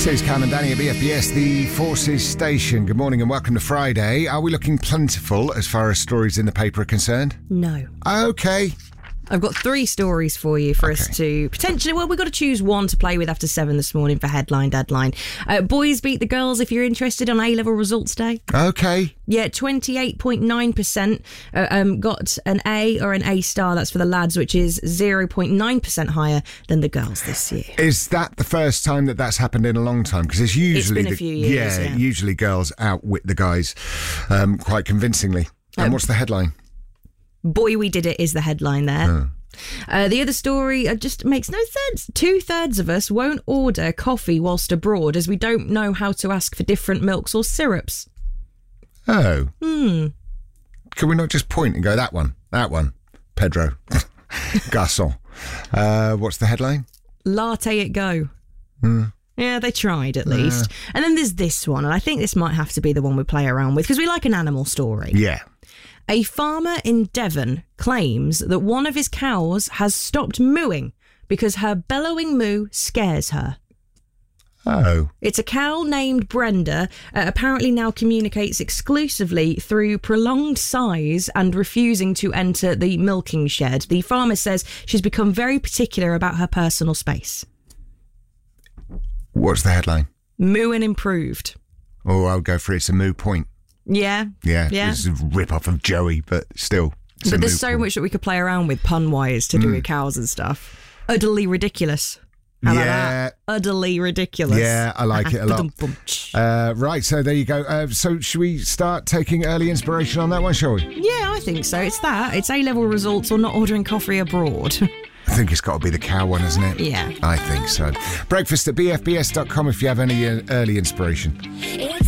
Says Cam and Danny at BFBS, the Forces Station. Good morning and welcome to Friday. Are we looking plentiful as far as stories in the paper are concerned? No. Okay. I've got 3 stories for you for us to potentially... Well, we've got to choose one to play with after 7 this morning for headline deadline. Boys beat the girls if you're interested on A-level results day. Okay. Yeah, 28.9% got an A or an A star. That's for the lads, which is 0.9% higher than the girls this year. Is that the first time that that's happened in a long time? Because it's usually... It's been a few years, yeah. Usually girls outwit the guys quite convincingly. And what's the headline? Boy, we did it is the headline there. The other story just makes no sense. 2/3 of us won't order coffee whilst abroad as we don't know how to ask for different milks or syrups. Oh. Can we not just point and go, that one, Pedro, Garçon. What's the headline? Latte it go. Yeah, they tried at least. And then there's this one, and I think this might have to be the one we play around with because we like an animal story. Yeah. A farmer in Devon claims that one of his cows has stopped mooing because her bellowing moo scares her. Oh. It's a cow named Brenda, apparently now communicates exclusively through prolonged sighs and refusing to enter the milking shed. The farmer says she's become very particular about her personal space. What's the headline? Mooing improved. Oh, I'll go for it. It's a moo point. Yeah. It's a rip-off of Joey, but still. But there's so much that we could play around with pun-wise to do with cows and stuff. Utterly ridiculous. How about that? Utterly ridiculous. Yeah, I like it a lot. Right, so there you go. So should we start taking early inspiration on that one, shall we? Yeah, I think so. It's that. It's A-level results or not ordering coffee abroad. I think it's got to be the cow one, isn't it? Yeah. I think so. Breakfast at bfbs.com if you have any early inspiration.